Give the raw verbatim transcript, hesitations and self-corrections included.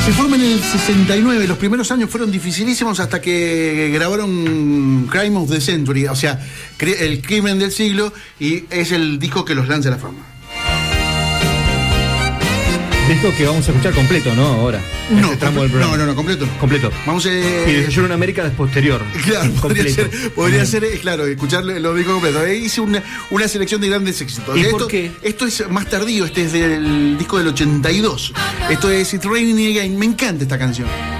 Se forman en el sesenta y nueve, los primeros años fueron dificilísimos hasta que grabaron Crime of the Century, o sea, el crimen del siglo, y es el disco que los lanza a la fama. Disco que vamos a escuchar completo, ¿no? Ahora. No, este tramo del programa. no, no, no, completo. Completo. Vamos a... Y Desayuno en América es posterior. Claro, podría completo. ser, podría ser, claro, escuchar los discos completos. Hice una, una selección de grandes éxitos. ¿Y esto, por qué? Esto es más tardío, este es del disco del ochenta y dos. Esto es It's Raining Again. Me encanta esta canción.